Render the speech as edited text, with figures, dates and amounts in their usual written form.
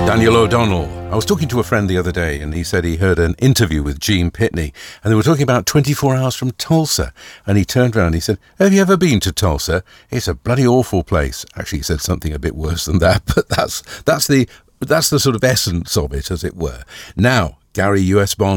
Daniel O'Donnell. I was talking to a friend the other day and he said he heard an interview with Gene Pitney and they were talking about 24 hours from Tulsa, and he turned around and he said, have you ever been to Tulsa? It's a bloody awful place. Actually, he said something a bit worse than that, but that's the sort of essence of it, as it were. Now, Gary U.S. Bond.